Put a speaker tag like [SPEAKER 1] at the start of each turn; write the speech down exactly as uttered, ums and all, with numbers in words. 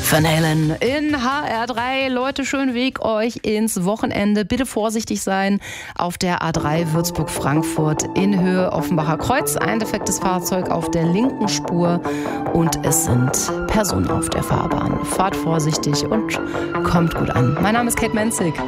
[SPEAKER 1] Van Halen in H R drei. Leute, schönen Weg euch ins Wochenende. Bitte vorsichtig sein auf der A drei Würzburg-Frankfurt in Höhe Offenbacher Kreuz. Ein defektes Fahrzeug auf der linken Spur und es sind Personen auf der Fahrbahn. Fahrt vorsichtig und kommt gut an. Mein Name ist Kate Menzig.